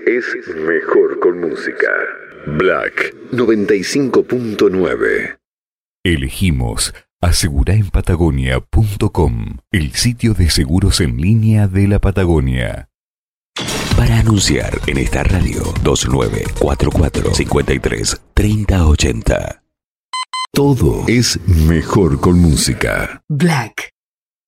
es mejor con música. Black 95.9. Elegimos aseguraenpatagonia.com, el sitio de seguros en línea de la Patagonia. Para anunciar en esta radio, 2944-53-3080. Todo es mejor con música. Black